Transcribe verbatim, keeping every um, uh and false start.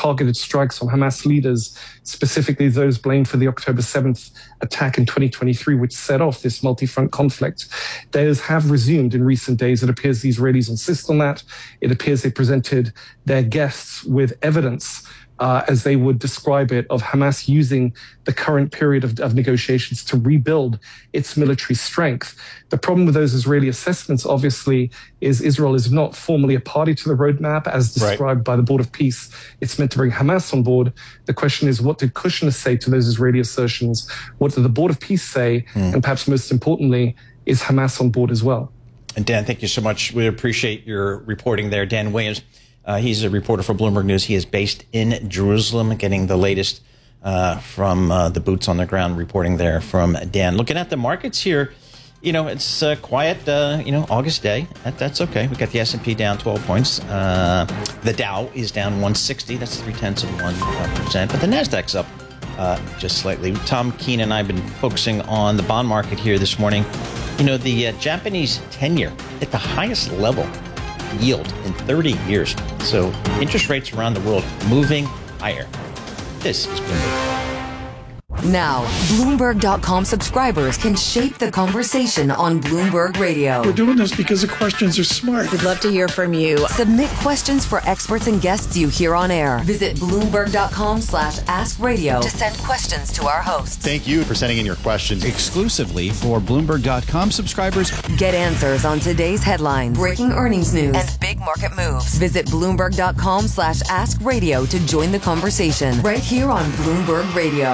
targeted strikes on Hamas leaders, specifically those blamed for the October seventh attack in twenty twenty-three, which set off this multi-front conflict. Those have resumed in recent days. It appears the Israelis insist on that. It appears they presented their guests with evidence, Uh, as they would describe it, of Hamas using the current period of, of negotiations to rebuild its military strength. The problem with those Israeli assessments, obviously, is Israel is not formally a party to the roadmap, as described right. by the Board of Peace. It's meant to bring Hamas on board. The question is, what did Kushner say to those Israeli assertions? What did the Board of Peace say? Mm. And perhaps most importantly, is Hamas on board as well? And Dan, thank you so much. We appreciate your reporting there. Dan Williams. Uh, he's a reporter for Bloomberg News. He is based in Jerusalem, getting the latest uh, from uh, the boots on the ground, reporting there from Dan. Looking at the markets here, you know, it's a quiet, uh, you know, August day. That, that's okay. We got the S and P down twelve points. Uh, the Dow is down one sixty. That's three tenths of one percent. But the Nasdaq's up uh, just slightly. Tom Keene and I have been focusing on the bond market here this morning. You know, the uh, Japanese ten-year at the highest level yield in thirty years. So interest rates around the world moving higher. This is Bloomberg. Now, Bloomberg dot com subscribers can shape the conversation on Bloomberg Radio. We're doing this because the questions are smart. We'd love to hear from you. Submit questions for experts and guests you hear on air. Visit Bloomberg dot com slash ask radio to send questions to our hosts. Thank you for sending in your questions. Exclusively for Bloomberg dot com subscribers. Get answers on today's headlines, breaking earnings news, and big market moves. Visit Bloomberg dot com slash ask radio to join the conversation right here on Bloomberg Radio.